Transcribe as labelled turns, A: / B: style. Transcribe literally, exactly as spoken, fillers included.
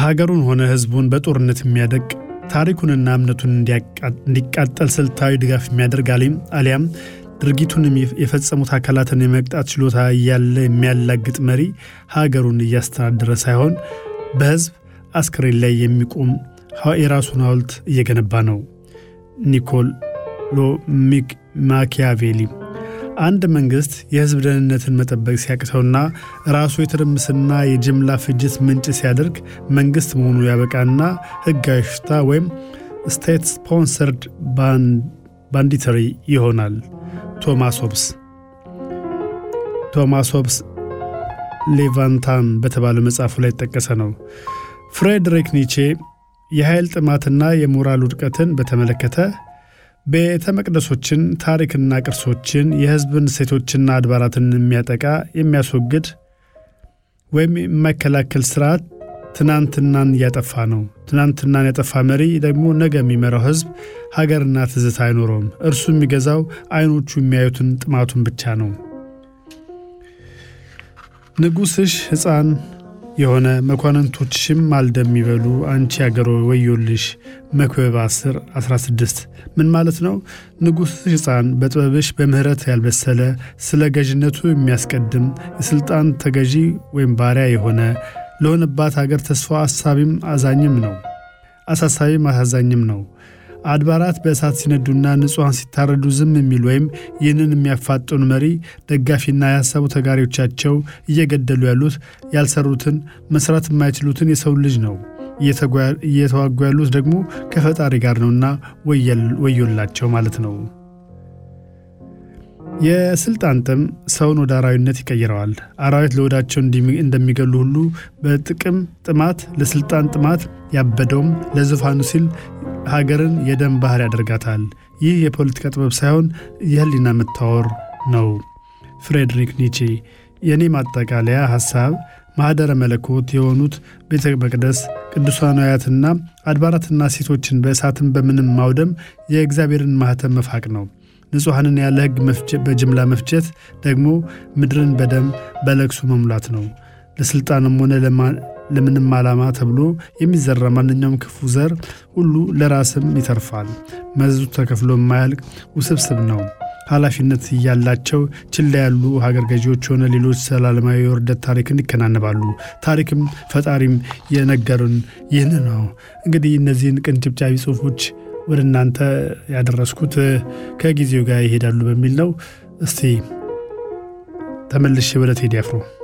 A: ሀገሩን ሆነ ህዝቡን በጦርነት የሚያደቅ ታሪኩንና እምነቱን እንዲቃጠል ስልታዊ ድጋፍ የሚያደርግ አሊያም ድርጊቱን የፈጸሙት አካላትን የመቅጣት ችሎታ ያለ የሚያላግጥ መሪ ሀገሩን እያስተዳደረ ሳይሆን በህዝብ አስክሬን ላይ የሚቆም የራሱን ሐውልት እየገነባ ነው። ኒኮሎ ማኪያቬሊ። አንድ መንግስት የህዝብ ደህንነትን መጠበቅ ሲያቅተውና ራሱ የትርምስና የጅምላ ፍጅት ምንጭ ሲያደርግ መንግስት መሆኑ ያበቃና ህጋዊ ሽፍታ ወይም ስቴት ስፖንሰርድ ባንዲተሪ ይሆናል። ቶማስ ሆብስ ቶማስ ሆብስ ሌቫንታን በተባለው መጽሐፉ ላይ ተጠቀሰ ነው። ፍሬድሪክ ኒቼ የኃይል ጥማትና የሞራል ውድቀትን በተመለከተ ቤተ መቅደሶችን፣ ታሪክና ቅርሶችን፣ የህዝብን ሴቶችና አድባራትን የሚያጠቃ የሚያስወግድ ወይም የማይከላከል ስርዓት ትናንትናን ያጠፋ ነው። ትናንትናን ያጠፋ መሪ ደግሞ ነገ የሚመራው ህዝብ ሀገርና ትዝታ አይኖረውም። እርሱ የሚገዛው አይኖቹ የሚያዩትን ጥማቱን ብቻ ነው። ንጉስሽ ሕፃን የሆነ መኳንንቶችሽም ማልደም ይበሉ አንቺ አገሮ ወዮልሽ። መክብብ አስር አስራ ስድስት ምን ማለት ነው? ንጉስሽ ሕፃን በጥበብሽ በምህረት ያልበሰለ ስለ ገዥነቱ የሚያስቀድም የስልጣን ተገዢ ወይም ባሪያ የሆነ ለሆነባት ሀገር ተስፋ አሳቢም አዛኝም ነው አሳሳቢም አሳዛኝም ነው። አድባራት በእሳት ሲነዱና ንጹሃን ሲታረዱ ዝም የሚል ወይም ይህንን የሚያፋጥኑ መሪ ደጋፊና ያሰቡ ተጋሪዎቻቸው እየገደሉ ያሉት ያልሰሩትን መስራት የማይችሉትን የሰው ልጅ ነው። እየተዋጉ ያሉት ደግሞ ከፈጣሪ ጋር ነውና ወዮላቸው ማለት ነው። የስልጣን ጥም ሰውን ወደ አራዊነት ይቀይረዋል። አራዊት ለወዳቸው እንደሚገሉ ሁሉ በጥቅም ጥማት ለስልጣን ጥማት ያበደውም ለዙፋኑ ሲል ሀገርን የደም ባህር ያደርጋታል። ይህ የፖለቲካ ጥበብ ሳይሆን የህሊና መታወር ነው። ፍሬድሪክ ኒቼ። የኔ ማጠቃለያ ሐሳብ ማህደረ መለኮት የሆኑት ቤተ መቅደስ ቅዱሳን አያትና አድባራትና ሴቶችን በእሳትን በምንም ማውደም የእግዚአብሔርን ማህተም መፋቅ ነው። ንጹሃንን ያለ ህግ መፍጀት በጅምላ መፍጀት ደግሞ ምድርን በደም በለቅሶ መሙላት ነው። ለስልጣንም ሆነ ለምንም ዓላማ ተብሎ የሚዘራ ማንኛውም ክፉ ዘር ሁሉ ለራስም ይተርፋል። መዙ ተከፍሎ የማያልቅ ውስብስብ ነው። ኃላፊነት ያላቸው ችላ ያሉ ሀገር ገዢዎች ሆነ ሌሎች ሰላማዊ የወርደት ታሪክን ይከናነባሉ። ታሪክም ፈጣሪም የነገሩን ይህን ነው። እንግዲህ እነዚህን ቅንጭብጫቢ ጽሑፎች ወደ እናንተ ያደረስኩት ከጊዜው ጋር ይሄዳሉ በሚል ነው። እስቲ ተመልሼ ወደ ቴዲ አፍሮ